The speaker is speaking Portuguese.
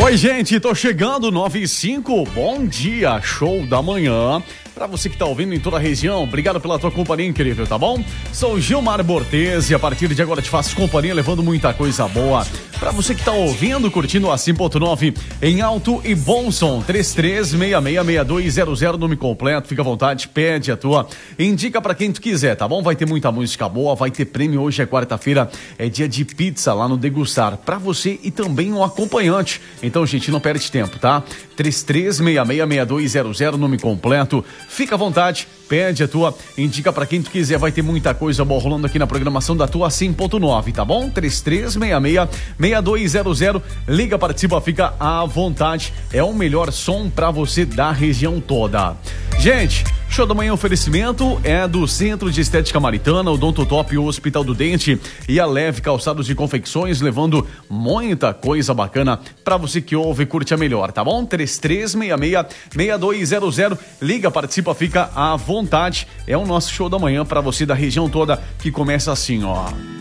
Oi, gente, tô chegando, 9h05, bom dia, show da manhã. Pra você que tá ouvindo em toda a região, obrigado pela tua companhia incrível, tá bom? Sou Gilmar Bortez e a partir de agora te faço companhia levando muita coisa boa. Pra você que tá ouvindo, curtindo a 100.9 em alto e bom som, 33666200, nome completo, fica à vontade, pede a tua, indica pra quem tu quiser, tá bom? Vai ter muita música boa, vai ter prêmio, hoje é quarta-feira, é dia de pizza lá no Degustar, pra você e também um acompanhante. Então, gente, não perde tempo, tá? 33666200, nome completo. Fica à vontade, pede a tua, indica pra quem tu quiser, vai ter muita coisa boa rolando aqui na programação da tua 100.9, tá bom? 33666200, liga, participa, fica à vontade, é o melhor som pra você da região toda. Gente, show da manhã, oferecimento é do Centro de Estética Maritana, o Odontotop, o Hospital do Dente e a Leve Calçados e Confecções, levando muita coisa bacana pra você que ouve e curte a melhor, tá bom? 33666200, liga, participa, fica à vontade, é o nosso show da manhã pra você da região toda, que começa assim, ó.